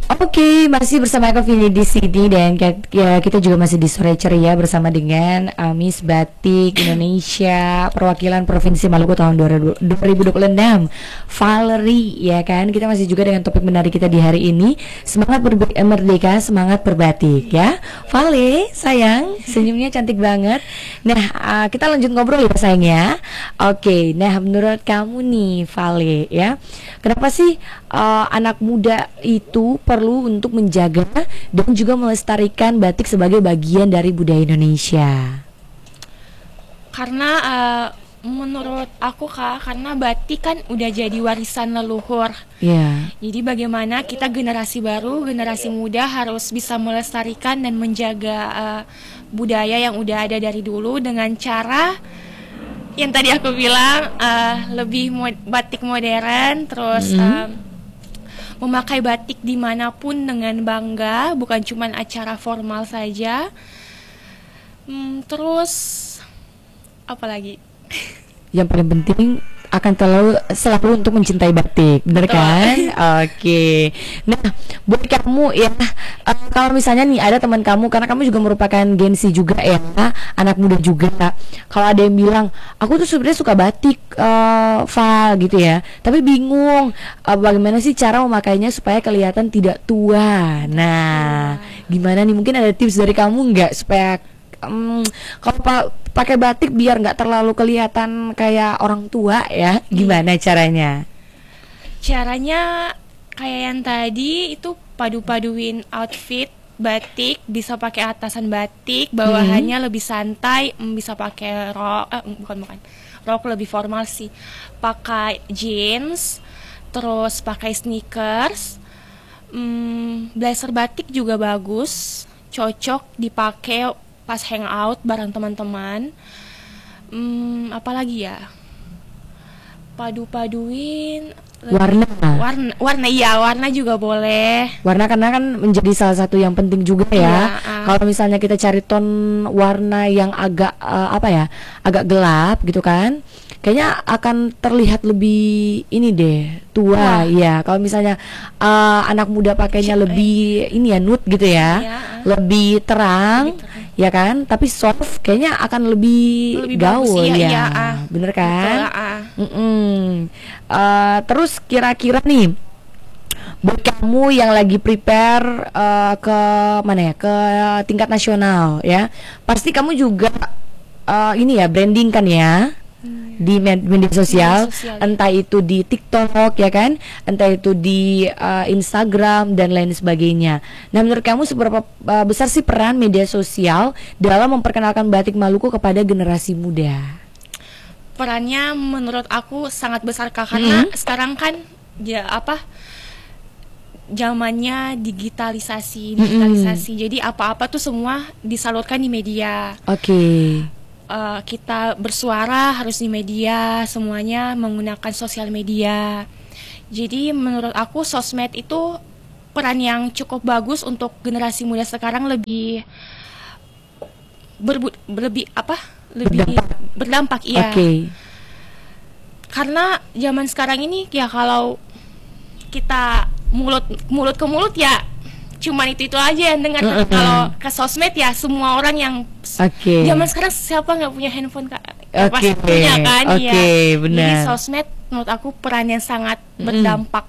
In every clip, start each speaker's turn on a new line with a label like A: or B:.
A: Oke, masih bersama aku Vini di sini dan ya, kita juga masih di sore ceria bersama dengan Miss Batik Indonesia perwakilan Provinsi Maluku tahun 2026, Valerie, ya kan? Kita masih juga dengan topik menarik kita di hari ini, semangat merdeka, semangat berbatik, ya. Vale, sayang, senyumnya cantik banget. Nah, kita lanjut ngobrol ya sayang ya. Oke, nah menurut kamu nih Vale, ya, kenapa sih anak muda itu perlu untuk menjaga dan juga melestarikan batik sebagai bagian dari budaya Indonesia?
B: Karena menurut aku Kak, karena batik kan udah jadi warisan leluhur.
A: Ya.
B: Jadi bagaimana kita generasi baru, generasi muda harus bisa melestarikan dan menjaga budaya yang udah ada dari dulu dengan cara yang tadi aku bilang lebih batik modern, terus memakai batik dimanapun dengan bangga, bukan cuma acara formal saja. Terus apa lagi?
A: Yang paling penting akan selalu untuk mencintai batik, bener kan? Oke. Nah, buat kamu ya, kalau misalnya nih ada teman kamu, karena kamu juga merupakan Gen Z juga ya, anak muda juga. Kalau ada yang bilang, aku tuh sebenarnya suka batik, Val gitu ya, tapi bingung bagaimana sih cara memakainya supaya kelihatan tidak tua. Nah, gimana nih? Mungkin ada tips dari kamu nggak supaya kalau pakai batik biar nggak terlalu kelihatan kayak orang tua ya, gimana caranya?
B: Caranya kayak yang tadi itu padu-paduin outfit batik, bisa pakai atasan batik, bawahannya lebih santai, bisa pakai rok, bukan rok lebih formal sih, pakai jeans, terus pakai sneakers, blazer batik juga bagus, cocok dipakai pas hangout bareng teman-teman. Apalagi ya, padu-paduin warna iya, warna juga boleh.
A: Warna karena kan menjadi salah satu yang penting juga ya. Kalau misalnya kita cari ton warna yang agak agak gelap gitu kan, kayaknya akan terlihat lebih ini deh, tua ya. Kalau misalnya anak muda pakainya lebih ini ya, nude gitu ya, lebih terang, ya kan, tapi soft kayaknya akan lebih gaul ya, bener kan? Terus kira-kira nih, buat kamu yang lagi prepare ke mana ya, ke tingkat nasional ya, pasti kamu juga ini ya, branding kan ya di media sosial, entah itu di TikTok ya kan, entah itu di Instagram dan lain sebagainya. Nah, menurut kamu seberapa besar sih peran media sosial dalam memperkenalkan batik Maluku kepada generasi muda?
B: Perannya menurut aku sangat besar Kak, karena sekarang kan ya zamannya digitalisasi. Jadi apa-apa tuh semua disalurkan di media. Kita bersuara harus di media, semuanya menggunakan sosial media. Jadi menurut aku sosmed itu peran yang cukup bagus untuk generasi muda sekarang, lebih berdampak iya. Karena zaman sekarang ini ya, kalau kita mulut ke mulut ya cuman itu aja yang dengar. Kalau ke sosmed ya semua orang yang zaman sekarang siapa nggak punya handphone Kak? Pasti punya kan ya.
A: Benar.
B: Jadi sosmed menurut aku peran yang sangat berdampak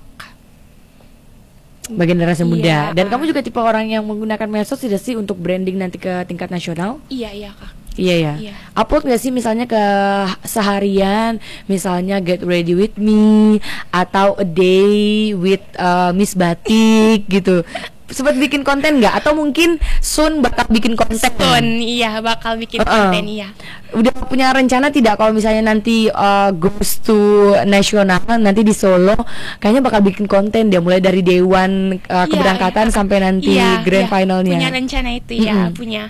A: bagi generasi muda. Dan kamu juga tipe orang yang menggunakan medsos tidak sih untuk branding nanti ke tingkat nasional?
B: Iya Kak.
A: Iya. Upload nggak sih misalnya ke seharian, misalnya get ready with me atau a day with Miss Batik gitu? Sempat bikin konten nggak? Atau mungkin soon bakal bikin konten?
B: Iya, bakal bikin konten iya.
A: Udah punya rencana tidak kalau misalnya nanti goes to nasional, nanti di Solo, kayaknya bakal bikin konten dia mulai dari day one keberangkatan sampai nanti grand finalnya.
B: Punya rencana itu ya, punya.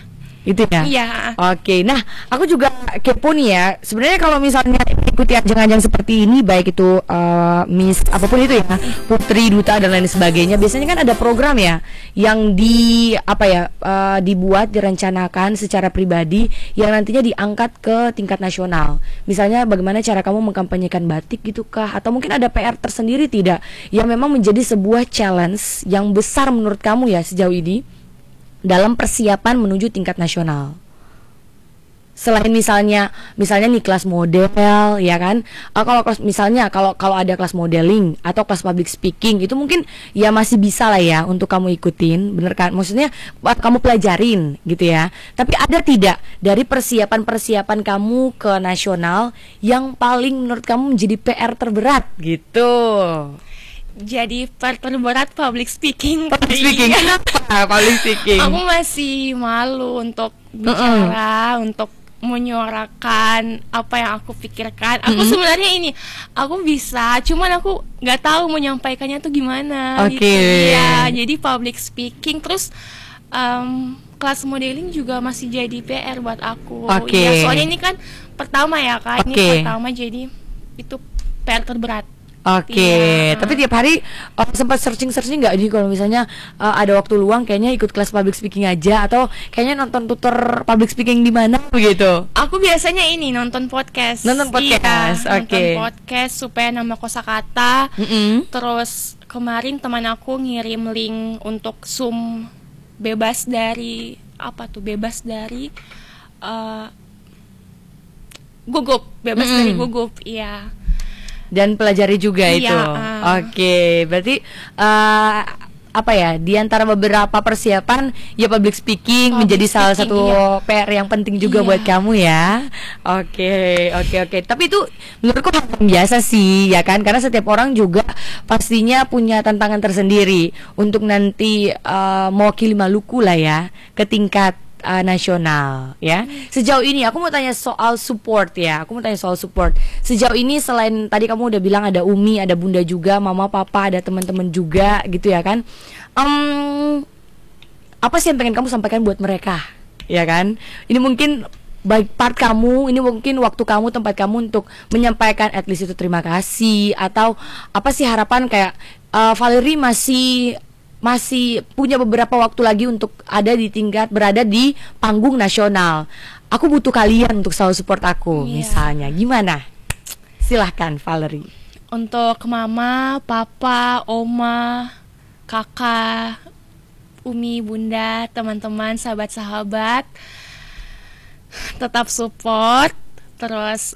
A: Itu ya.
B: Iya.
A: Oke, nah aku juga kepo nih ya. Sebenarnya kalau misalnya ikuti ajang-ajang seperti ini, baik itu Miss apapun itu ya, Putri, Duta dan lain sebagainya, biasanya kan ada program ya yang dibuat, direncanakan secara pribadi yang nantinya diangkat ke tingkat nasional. Misalnya bagaimana cara kamu mengkampanyekan batik gitu kah? Atau mungkin ada PR tersendiri tidak yang memang menjadi sebuah challenge yang besar menurut kamu ya sejauh ini dalam persiapan menuju tingkat nasional? Selain misalnya nih kelas model ya kan, kalau ada kelas modeling atau kelas public speaking itu mungkin ya masih bisa lah ya untuk kamu ikutin, bener kan? Maksudnya kamu pelajarin gitu ya. Tapi ada tidak dari persiapan kamu ke nasional yang paling menurut kamu menjadi PR terberat gitu?
B: Jadi terberat public speaking.
A: Kenapa public speaking?
B: Aku masih malu untuk bicara, untuk menyuarakan apa yang aku pikirkan. Aku sebenarnya aku bisa, cuman aku nggak tahu menyampaikannya tuh gimana. Gitu. Ya, jadi public speaking terus kelas modeling juga masih jadi PR buat aku. Ya, soalnya ini kan pertama ya Kak, ini pertama jadi itu PR terberat.
A: Tapi tiap hari sempat searching nggak nih kalau misalnya ada waktu luang kayaknya ikut kelas public speaking aja atau kayaknya nonton tutor public speaking di mana begitu?
B: Aku biasanya nonton podcast. Nonton podcast supaya nambah kosakata. Terus kemarin teman aku ngirim link untuk Zoom bebas dari gugup, dari gugup, iya.
A: Dan pelajari juga itu. Berarti di antara beberapa persiapan ya public speaking menjadi salah satu PR yang penting juga buat kamu ya. Oke. Tapi itu menurutku hal yang biasa sih ya kan, karena setiap orang juga pastinya punya tantangan tersendiri untuk nanti mewakili Maluku lah ya ke tingkat nasional ya. Sejauh ini aku mau tanya soal support ya. Sejauh ini selain tadi kamu udah bilang ada Umi, ada Bunda juga, Mama, Papa, ada teman-teman juga gitu ya kan. Apa sih yang pengen kamu sampaikan buat mereka? Ya kan? Ini mungkin baik part kamu, ini mungkin waktu kamu, tempat kamu untuk menyampaikan at least itu terima kasih, atau apa sih harapan kayak Valerie masih punya beberapa waktu lagi untuk berada di panggung nasional. Aku butuh kalian untuk selalu support aku, misalnya. Gimana? Silahkan Valerie.
B: Untuk Mama, Papa, Oma, Kakak, Umi, Bunda, teman-teman, sahabat-sahabat, tetap support. Terus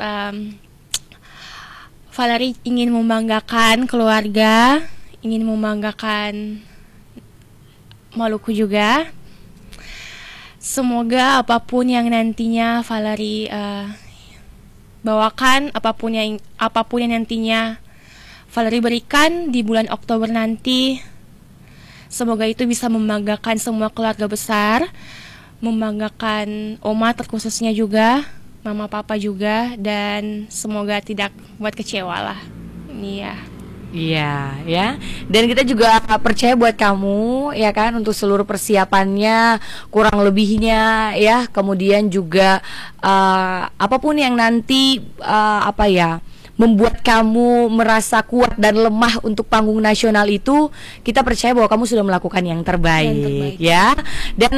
B: Valerie ingin membanggakan keluarga, ingin membanggakan Maluku juga. Semoga apapun yang nantinya Valerie bawakan, apapun yang nantinya Valerie berikan di bulan Oktober nanti, semoga itu bisa membanggakan semua keluarga besar, membanggakan Oma terkhususnya juga, Mama Papa juga, dan semoga tidak buat kecewa lah.
A: Iya ya, dan kita juga percaya buat kamu ya kan untuk seluruh persiapannya, kurang lebihnya ya. Kemudian juga apapun yang nanti membuat kamu merasa kuat dan lemah untuk panggung nasional itu, kita percaya bahwa kamu sudah melakukan yang terbaik. Ya. Dan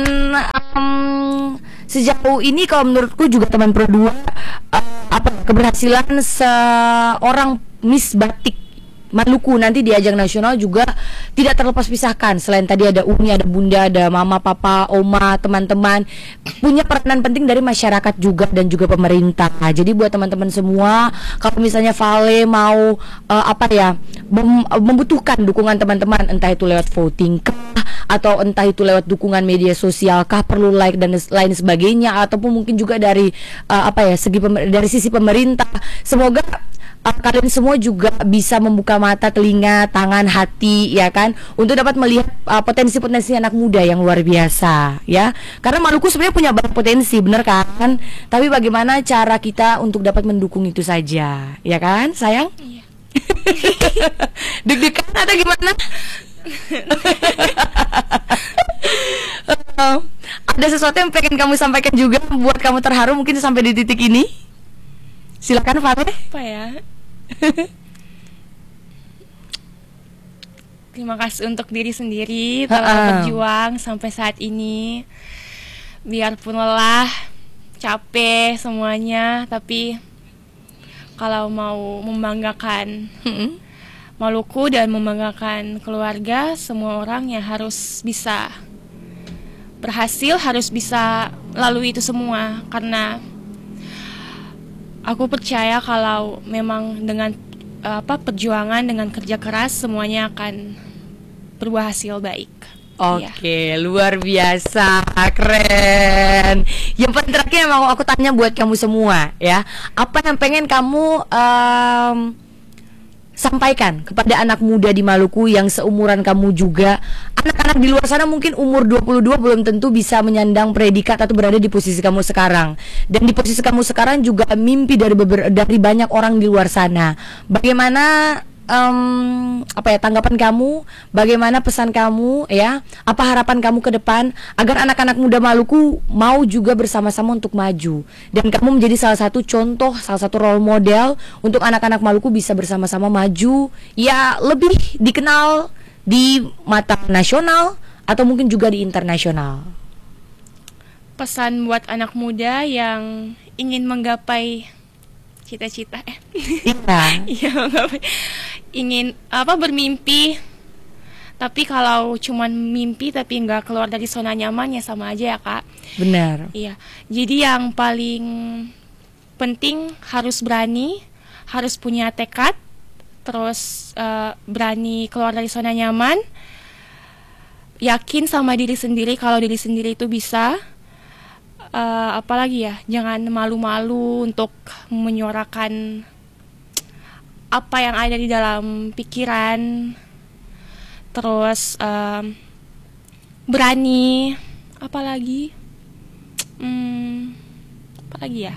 A: sejauh ini kalau menurutku juga teman Pro 2 keberhasilan seorang Miss Batik Maluku nanti di ajang nasional juga tidak terlepas pisahkan. Selain tadi ada Umi, ada Bunda, ada Mama, Papa, Oma, teman-teman, punya peranan penting dari masyarakat juga dan juga pemerintah. Jadi buat teman-teman semua, kalau misalnya Vale mau membutuhkan dukungan teman-teman, entah itu lewat voting kah, atau entah itu lewat dukungan media sosial kah, perlu like dan lain sebagainya, ataupun mungkin juga dari dari sisi pemerintah. Semoga kalian semua juga bisa membuka mata, telinga, tangan, hati ya kan, untuk dapat melihat potensi-potensi anak muda yang luar biasa ya. Karena Maluku sebenarnya punya banyak potensi, bener kan? Tapi bagaimana cara kita untuk dapat mendukung itu saja, ya kan, sayang?
B: Iya.
A: Deg-degan atau gimana? Ada sesuatu yang pengen kamu sampaikan juga buat kamu terharu mungkin sampai di titik ini? Silakan Vale.
B: Apa ya? Terima kasih untuk diri sendiri telah berjuang sampai saat ini. Biarpun lelah, capek semuanya, tapi kalau mau membanggakan Maluku dan membanggakan keluarga, semua orang yang harus bisa berhasil, harus bisa lalui itu semua. Karena aku percaya kalau memang dengan perjuangan, dengan kerja keras, semuanya akan berbuah hasil baik.
A: Oke, luar biasa, keren. Yang paling terakhir emang aku tanya buat kamu semua ya, apa yang pengen kamu sampaikan kepada anak muda di Maluku yang seumuran kamu juga. Anak-anak di luar sana mungkin umur 22 belum tentu bisa menyandang predikat atau berada di posisi kamu sekarang. Dan di posisi kamu sekarang juga mimpi dari banyak orang di luar sana. Bagaimana tanggapan kamu, bagaimana pesan kamu ya, apa harapan kamu ke depan agar anak-anak muda Maluku mau juga bersama-sama untuk maju, dan kamu menjadi salah satu contoh, salah satu role model untuk anak-anak Maluku bisa bersama-sama maju, ya lebih dikenal di mata nasional atau mungkin juga di internasional.
B: Pesan buat anak muda yang ingin menggapai cita-cita iya, ingin bermimpi, tapi kalau cuman mimpi tapi nggak keluar dari zona nyaman ya sama aja ya Kak.
A: Benar.
B: Iya, jadi yang paling penting harus berani, harus punya tekad, terus berani keluar dari zona nyaman, yakin sama diri sendiri kalau diri sendiri itu bisa. Apalagi ya, jangan malu-malu untuk menyuarakan apa yang ada di dalam pikiran. Terus berani, apalagi ya,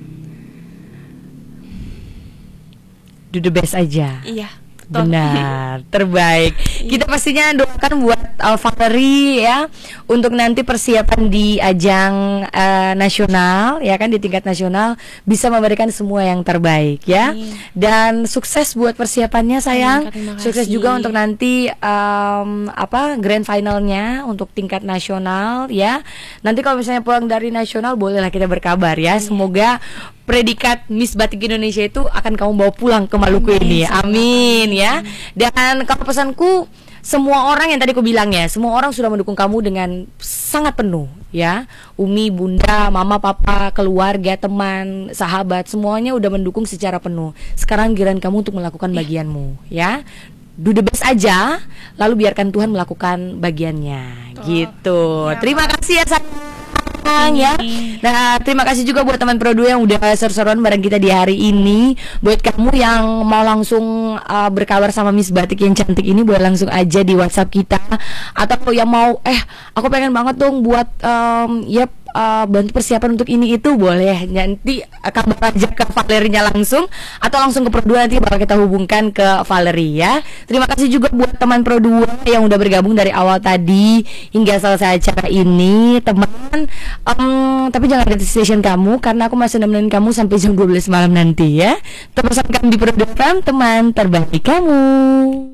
A: do the best aja.
B: Iya.
A: Benar, terbaik. Kita pastinya doakan buat Valerie ya, untuk nanti persiapan di ajang nasional ya kan, di tingkat nasional bisa memberikan semua yang terbaik ya. Dan sukses buat persiapannya sayang. Sukses juga untuk nanti grand finalnya untuk tingkat nasional ya. Nanti kalau misalnya pulang dari nasional bolehlah kita berkabar ya. Semoga predikat Miss Batik Indonesia itu akan kamu bawa pulang ke Maluku ini. Amin ya. Dan kalau pesanku, semua orang yang tadi aku bilang ya, semua orang sudah mendukung kamu dengan sangat penuh ya. Umi, bunda, mama, papa, keluarga, teman, sahabat, semuanya udah mendukung secara penuh. Sekarang giliran kamu untuk melakukan bagianmu ya. Do the best aja, lalu biarkan Tuhan melakukan bagiannya. Gitu.
B: Ya,
A: terima kasih ya sayang ya. Nah, terima kasih juga buat teman Pro 2 yang udah seru-seruan bareng kita di hari ini. Buat kamu yang mau langsung berkabar sama Miss Batik yang cantik ini, boleh langsung aja di WhatsApp kita. Atau yang mau aku pengen banget dong buat bantu persiapan untuk ini itu, boleh nanti kabar aja ke Valerinya langsung, atau langsung ke Pro 2, nanti bakal kita hubungkan ke Valerie ya. Terima kasih juga buat teman Pro 2 yang udah bergabung dari awal tadi hingga selesai acara ini, teman. Tapi jangan ganti station kamu, karena aku masih nemenin kamu sampai jam 12 malam nanti ya. Terpesankan di Pro 2, teman terbaik kamu.